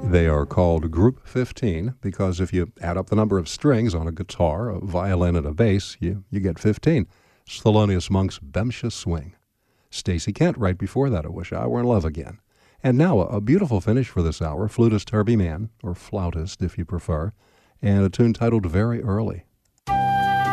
They are called Group 15 because if you add up the number of strings on a guitar, a violin, and a bass, you get 15. It's Thelonious Monk's Bemsha Swing. Stacey Kent right before that, I Wish I Were in Love Again. And now a beautiful finish for this hour, flutist Herbie Mann, or flautist if you prefer, and a tune titled Very Early.